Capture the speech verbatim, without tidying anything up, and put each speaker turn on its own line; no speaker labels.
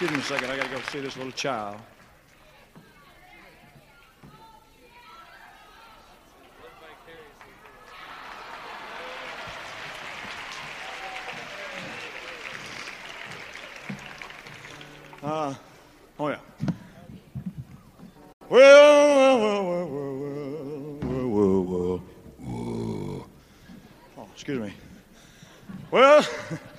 Excuse me a second, I gotta go see this little child. Uh, oh yeah. Well, well, well, well, well, well, well, well. Oh, excuse me. Well.